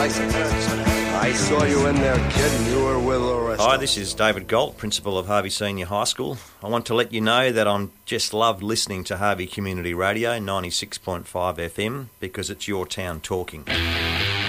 I saw you in there, kid, and you were with the rest. Hi, this is David Galt, Principal of Harvey Senior High School. I want to let you know that I'm just loved listening to Harvey Community Radio 96.5 FM because it's your town talking.